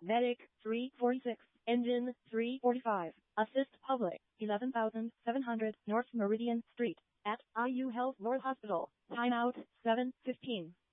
Medic 346. Engine 345. Assist Public 11,700 North Meridian Street at IU Health World Hospital. Timeout 7:15.